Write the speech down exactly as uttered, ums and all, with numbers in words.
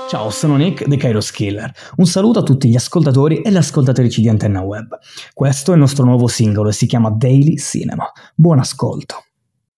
Ciao, sono Nick The Kairos Killer. Un saluto a tutti gli ascoltatori e le ascoltatrici di Antenna Web. Questo è il nostro nuovo singolo e si chiama Daily Cinema. Buon ascolto.